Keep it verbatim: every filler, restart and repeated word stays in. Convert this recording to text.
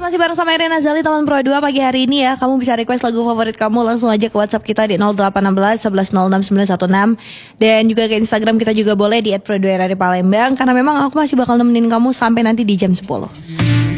masih bareng sama Irina Zali, teman Pro dua pagi hari ini ya. Kamu bisa request lagu favorit kamu langsung aja ke WhatsApp kita di nol delapan satu enam satu satu nol enam sembilan satu enam. Dan juga ke Instagram kita juga boleh di et pro dua r r palembang. Karena memang aku masih bakal nemenin kamu sampai nanti di jam sepuluh.